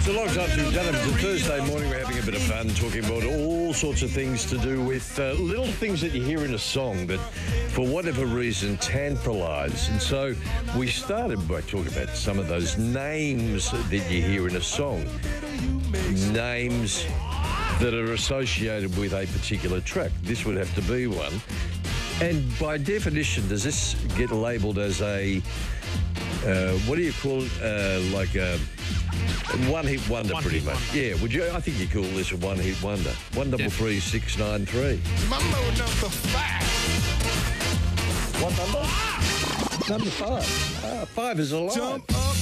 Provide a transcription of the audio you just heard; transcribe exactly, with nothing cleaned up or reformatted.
It's a long time since we've done it. It's a Thursday morning. We're having a bit of fun talking about all sorts of things to do with uh, little things that you hear in a song that, for whatever reason, tantalise. And so we started by talking about some of those names that you hear in a song. Names that are associated with a particular track. This would have to be one. And by definition, does this get labelled as a, uh, what do you call it, uh, like a one-hit wonder, one pretty much? Wonder. Yeah, would you? I think you call this a one-hit wonder. One double three six nine three. Mambo number five. What number? Number five. Ah, five is alive. Jump up.